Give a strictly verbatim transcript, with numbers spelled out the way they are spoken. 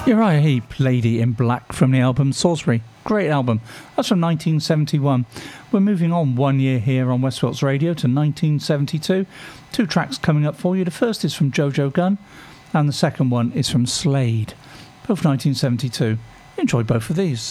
Uriah Heep, Lady in Black, from the album Salisbury. Great album. That's from nineteen seventy-one. We're moving on one year here on Westfields Radio to nineteen seventy-two. Two tracks coming up for you. The first is from Jojo Gunn and the second one is from Slade. Both nineteen seventy-two. Enjoy both of these.